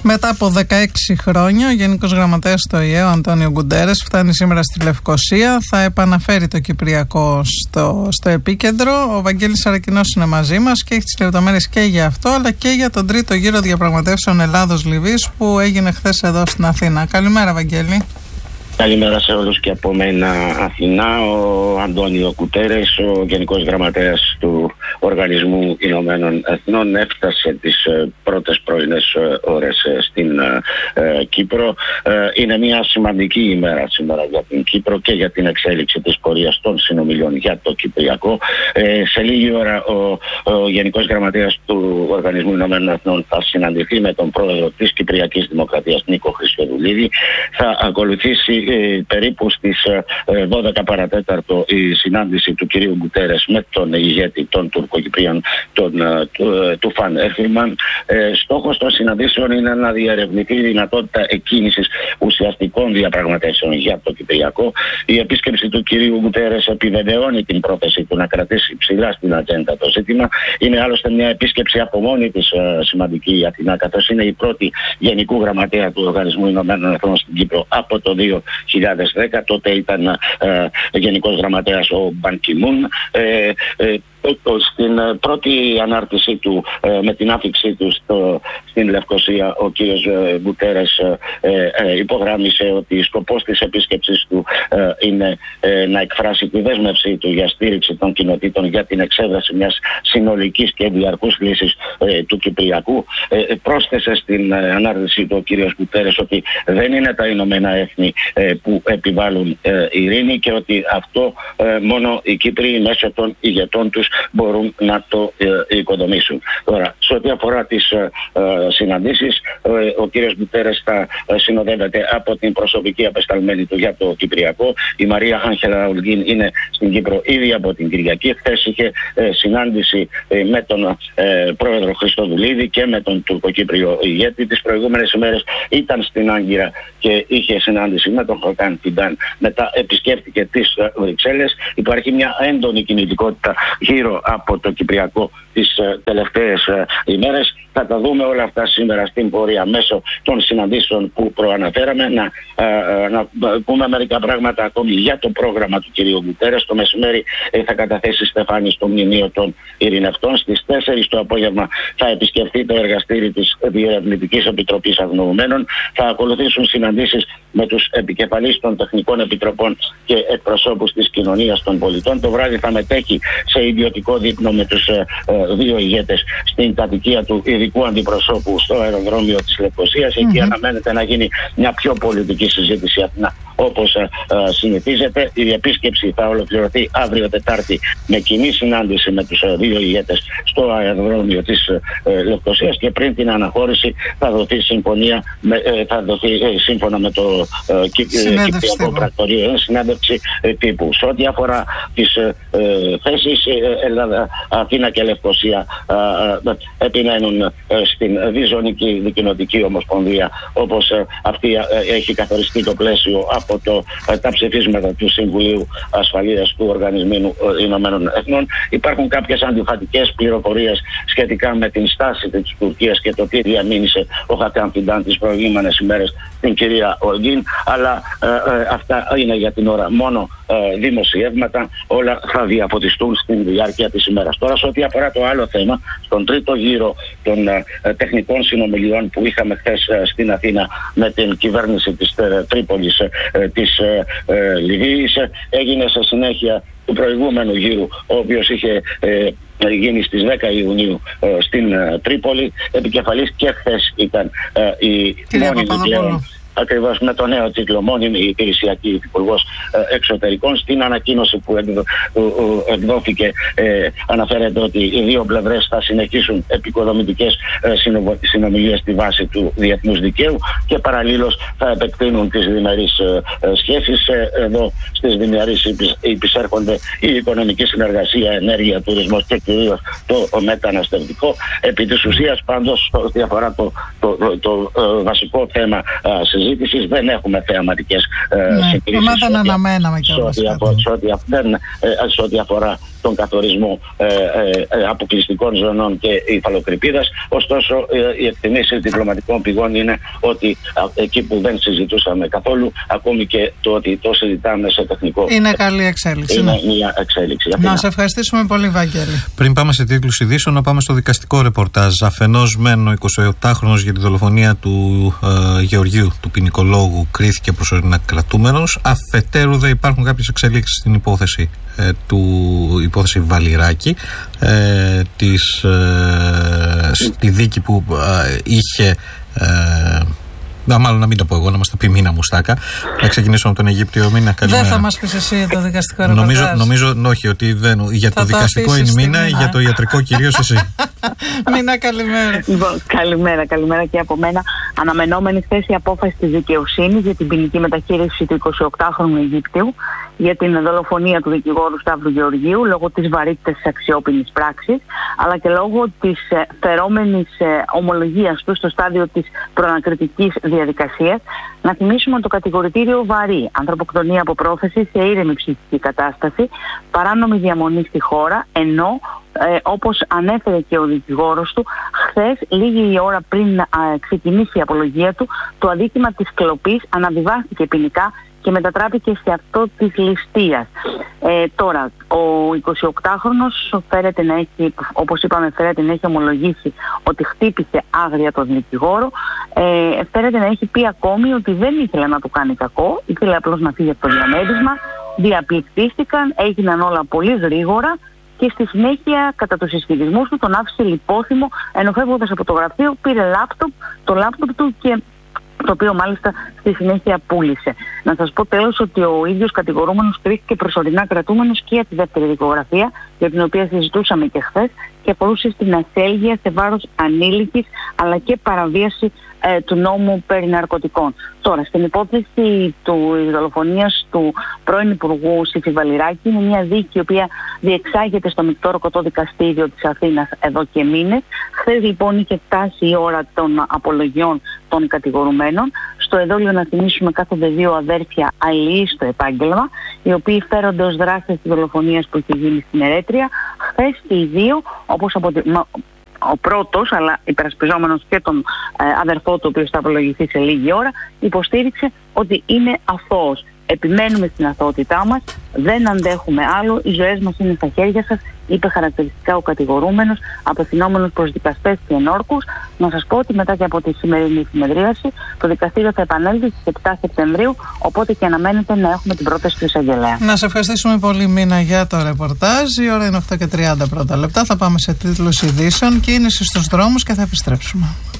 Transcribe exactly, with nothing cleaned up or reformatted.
Μετά από δεκαέξι χρόνια, ο Γενικός Γραμματέας του Ο Η Ε, ο Αντώνιο Γκουντέρες, φτάνει σήμερα στη Λευκοσία. Θα επαναφέρει το Κυπριακό στο, στο επίκεντρο. Ο Βαγγέλης Σαρακινός είναι μαζί μας και έχει τις λεπτομέρειες και για αυτό, αλλά και για τον τρίτο γύρο διαπραγματεύσεων Ελλάδος-Λιβύης που έγινε χθες εδώ στην Αθήνα. Καλημέρα, Βαγγέλη. Καλημέρα σε όλους και από μένα Αθηνά. Ο Αντώνιο Γκουντέρες, ο Γενικός Γραμματέας του Οργανισμού Ηνωμένων Εθνών, έφτασε τις πρώτες πρωινές ώρες στην ε, Κύπρο. Ε, είναι μια σημαντική ημέρα σήμερα για την Κύπρο και για την εξέλιξη της πορείας των συνομιλιών για το Κυπριακό. Ε, σε λίγη ώρα ο, ο Γενικός Γραμματέας του Οργανισμού Ηνωμένων Εθνών θα συναντηθεί με τον πρόεδρο της Κυπριακής Δημοκρατίας, Νίκο Χριστοδουλίδη. Θα ακολουθήσει Ε, περίπου στις ε, δώδεκα παρατέταρτο η συνάντηση του κυρίου Γκουντέρες με τον ηγέτη των Τουρκοκυπρίων, τον, ε, του, ε, του Φαν Έρχιμαν. Ε, στόχος των συναντήσεων είναι να διερευνηθεί η δυνατότητα εκκίνησης ουσιαστικών διαπραγματεύσεων για το Κυπριακό. Η επίσκεψη του κυρίου Γκουντέρες επιβεβαιώνει την πρόθεση του να κρατήσει ψηλά στην ατζέντα το ζήτημα. Είναι άλλωστε μια επίσκεψη από μόνη της ε, σημαντική η Αθηνά, καθώς είναι η πρώτη Γενικού Γραμματέα του Οργανισμού Ηνωμένων Εθνών στην Κύπρο από το δύο χιλιάδες δέκα. Τότε ήταν ε, Γενικός Γραμματέας ο Μπαν Κι Μουν. Ε, ε, Στην πρώτη ανάρτησή του, με την άφηξή του στο, στην Λευκοσία, ο κύριος Γκουντέρες ε, ε, υπογράμμισε ότι σκοπός της επίσκεψης του ε, είναι ε, να εκφράσει τη δέσμευσή του για στήριξη των κοινοτήτων για την εξέβραση μιας συνολικής και διαρκούς λύσης ε, του Κυπριακού. Ε, πρόσθεσε στην ε, ανάρτησή του ο κύριος Γκουντέρες ότι δεν είναι τα Ηνωμένα Έθνη ε, που επιβάλλουν ε, ειρήνη και ότι αυτό ε, μόνο οι Κύπροι μέσω των ηγετών τους μπορούν να το ε, οικοδομήσουν. Τώρα, σε ό,τι αφορά τις ε, ε, συναντήσεις, ε, ο κύριος Γκουντέρες θα ε, συνοδεύεται από την προσωπική απεσταλμένη του για το Κυπριακό. Η Μαρία Άγχελα Ολγκίν είναι στην Κύπρο ήδη από την Κυριακή. Χθες είχε ε, συνάντηση ε, με τον ε, πρόεδρο Χριστοδουλίδη και με τον Τουρκοκύπριο ηγέτη. Τις προηγούμενες ημέρες ήταν στην Άγκυρα και είχε συνάντηση με τον Χακάν Φιντάν. Μετά επισκέφτηκε τις ε, Βρυξέλλες. Υπάρχει μια έντονη κινητικότητα γύρω από το Κυπριακό τις ε, τελευταίες ε, ημέρες. Θα τα δούμε όλα αυτά σήμερα στην πορεία μέσω των συναντήσεων που προαναφέραμε. Να, ε, ε, να πούμε μερικά πράγματα ακόμη για το πρόγραμμα του κυρίου Γκουντέρες. Το μεσημέρι ε, θα καταθέσει στεφάνι στο Μνημείο των Ειρηνευτών. Στις τέσσερις το απόγευμα θα επισκεφθεί το εργαστήρι της Διερευνητικής Επιτροπής Αγνοωμένων. Θα ακολουθήσουν συναντήσεις με τους επικεφαλείς των τεχνικών επιτροπών και εκπροσώπους της κοινωνίας των πολιτών. Το βράδυ θα μετέχει σε ιδιωτικό δείπνο με τους ε, ε, δύο ηγέτες στην κατοικία του ειδικού αντιπροσώπου στο αεροδρόμιο της Λευκοσίας. Mm-hmm. Εκεί αναμένεται να γίνει μια πιο πολιτική συζήτηση Αθηνά, όπως ε, ε, συνηθίζεται. Η επίσκεψη θα ολοκληρωθεί αύριο Τετάρτη με κοινή συνάντηση με τους ε, δύο ηγέτες στο αεροδρόμιο της ε, Λευκοσίας και πριν την αναχώρηση θα δοθεί συμφωνία με, ε, θα δοθεί ε, σύμφωνα με το ε, Κυπριακό Πρακτορείο συνέντευξη ε, τύπου. Σε ό,τι αφορά τις ε, ε, θέσεις, ε, Ελλάδα, Αθήνα και Λευκοσία ε, ε, επιμένουν ε, στην διζωνική δικοινοτική ομοσπονδία, όπως ε, αυτή ε, έχει καθοριστεί το πλαίσιο από το, ε, τα ψηφίσματα του Συμβουλίου Ασφαλείας του Οργανισμού Ηνωμένων Εθνών. Υπάρχουν κάποιες αντιφατικές πληροφορίες σχετικά με την στάση της Τουρκίας και το τι διαμήνυσε ο Χακάν Φιντάν τις προηγούμενες ημέρες στην κυρία Ολγκίν, αλλά ε, ε, αυτά είναι για την ώρα μόνο ε, δημοσιεύματα. Όλα θα διαφωτιστούν στην διάρκεια της ημέρας. Τώρα, σε ό,τι αφορά το άλλο θέμα, στον τρίτο γύρο των ε, τεχνικών συνομιλιών που είχαμε χθες ε, στην Αθήνα με την κυβέρνηση της ε, Τρίπολης ε, της ε, ε, Λιβύης, ε, έγινε σε συνέχεια του προηγούμενου γύρου, ο οποίος είχε ε, γίνει στις δέκα Ιουνίου ε, στην ε, Τρίπολη. Επικεφαλής και χθες ήταν ε, η μόνιμη πλέον, ακριβώς με το νέο τίτλο μόνιμη υπηρεσιακή υπουργός ε, εξωτερικών. Στην ανακοίνωση που εκδο, ε, εκδόθηκε ε, αναφέρεται ότι οι δύο πλευρές θα συνεχίσουν επικοδομητικές ε, συνομιλίες στη βάση του διεθνούς δικαίου και παραλλήλως θα επεκτείνουν τις διμερείς ε, ε, σχέσεις. Ε, εδώ στις διμερείς υπησέρχονται η οικονομική συνεργασία, ενέργεια, τουρισμός και κυρίως το μεταναστευτικό. Επί της ουσίας πάντως, ό,τι αφορά το, το, το, το, το βασικό θέμα ε, συζήτησης, δεν έχουμε θεαματικές ε, ναι, συγκρίσεις δεν αναμέναμε σε ό,τι αφορά το τον καθορισμό ε, ε, ε, αποκλειστικών ζωνών και υφαλοκρηπίδας. Ωστόσο, ε, οι εκτιμήσεις διπλωματικών πηγών είναι ότι ε, εκεί που δεν συζητούσαμε καθόλου, ακόμη και το ότι το συζητάμε σε τεχνικό. Είναι καλή εξέλιξη. Είναι ναι. μια εξέλιξη. Να σε ευχαριστήσουμε πολύ, Βαγγέλη. Πριν πάμε σε τίτλους ειδήσεων, να πάμε στο δικαστικό ρεπορτάζ. Αφενός μεν ο εικοσιοκτάχρονος για τη δολοφονία του ε, Γεωργίου, του ποινικολόγου, κρίθηκε προσωρινά κρατούμενος. Αφετέρου δε υπάρχουν κάποιες εξελίξεις στην υπόθεση ε, του υπόθεση Βαλιράκη, ε, της, ε, στη δίκη που ε, είχε ε, Να, μάλλον να μην το πω εγώ, να μας το πει Μίνα Μουστάκα. Να ξεκινήσουμε από τον Αιγύπτιο. Μίνα, καλημέρα. Δεν θα μας πεις εσύ το δικαστικό ρεπορτάζ. Νομίζω, νομίζω όχι, ότι δεν, για θα το δικαστικό είναι η Μίνα, για το ιατρικό κυρίως εσύ. Μίνα, καλημέρα. Λοιπόν, καλημέρα, καλημέρα και από μένα. Αναμενόμενη χθες η απόφαση της δικαιοσύνης για την ποινική μεταχείριση του εικοσιοκτάχρονου Αιγύπτιου για την δολοφονία του δικηγόρου Σταύρου Γεωργίου λόγω της βαρύτητας της αξιόπινης πράξης, αλλά και λόγω της φερόμενης ομολογίας του στο στάδιο της προανακριτικής διαδικασίας. Να θυμίσουμε ότι το κατηγορητήριο βαρύ ανθρωποκτονία από πρόθεση σε ήρεμη ψυχική κατάσταση, παράνομη διαμονή στη χώρα, ενώ Ε, όπως ανέφερε και ο δικηγόρος του, χθες, λίγη η ώρα πριν α, ξεκινήσει η απολογία του, το αδίκημα της κλοπής αναβιβάστηκε ποινικά και μετατράπηκε σε αυτό της ληστείας. Ε, τώρα, ο εικοσιοκτάχρονος φέρεται να έχει, όπως είπαμε, φέρεται να έχει ομολογήσει ότι χτύπησε άγρια τον δικηγόρο. Ε, φέρεται να έχει πει ακόμη ότι δεν ήθελε να του κάνει κακό, ήθελε απλώς να φύγει από το διαμέρισμα. Διαπληκτίστηκαν, έγιναν όλα πολύ γρήγορα. Και στη συνέχεια, κατά τους συσχετισμούς του, τον άφησε λιπόθυμο, ενώ φεύγοντας από το γραφείο πήρε λάπτοπ, το λάπτοπ του, και το οποίο μάλιστα στη συνέχεια πούλησε. Να σας πω τέλος ότι ο ίδιος κατηγορούμενος κρίθηκε προσωρινά κρατούμενος και για τη δεύτερη δικογραφία, για την οποία συζητούσαμε και χθες, και αφορούσε στην ασέλγεια σε βάρος ανήλικης αλλά και παραβίαση ε, του νόμου περί ναρκωτικών. Τώρα, στην υπόθεση του δολοφονίας του πρώην Υπουργού Σύφη Βαλιράκη, είναι μια δίκη η οποία διεξάγεται στο Μεικτό Ορκωτό Δικαστήριο της Αθήνας εδώ και μήνες. Χθες λοιπόν είχε φτάσει η ώρα των απολογιών των κατηγορουμένων. Στο εδόλιο, να θυμίσουμε, κάθονται δύο αδέρφια αλληλείς στο επάγγελμα, οι οποίοι φέρονται ως δράστες της δολοφονίας που έχει γίνει στην Ερέτρια. Χθες και οι δύο, όπως από τη... ο πρώτος, αλλά υπερασπιζόμενος και τον ε, αδερφό του, ο οποίος θα απολογηθεί σε λίγη ώρα, υποστήριξε ότι είναι αθώος. Επιμένουμε στην αθωότητά μας, δεν αντέχουμε άλλο, οι ζωές μας είναι στα χέρια σας, είπε χαρακτηριστικά ο κατηγορούμενος, απευθυνόμενος προς δικαστές και ενόρκους. Να σας πω ότι μετά και από τη σημερινή συνεδρίαση, το δικαστήριο θα επανέλθει στις επτά Σεπτεμβρίου, οπότε και αναμένεται να έχουμε την πρόταση του εισαγγελέα. Να σε ευχαριστήσουμε πολύ, Μίνα, για το ρεπορτάζ. Η ώρα είναι οκτώ και τριάντα πρώτα λεπτά. Θα πάμε σε τίτλους ειδήσεων, κίνηση στους δρόμους και θα επιστρέψουμε.